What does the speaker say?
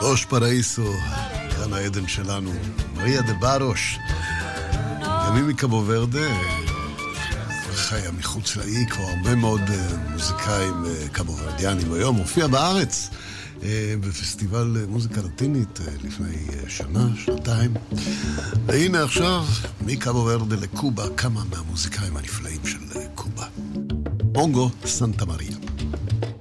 לוש פראיסו, כאן העדן שלנו, מריה דה ברוש, גם היא מקאבו ורדה, חיה מחוץ לאי, כבר הרבה מאוד מוזיקאים קאבו ורדיאנים. היום הופיע בארץ בפסטיבל מוזיקה לטינית לפני שנה, שנתיים. והנה עכשיו, מקאבו ורדה לקובה, כמה מהמוזיקאים הנפלאים של קובה. מונגו סנטה מריה.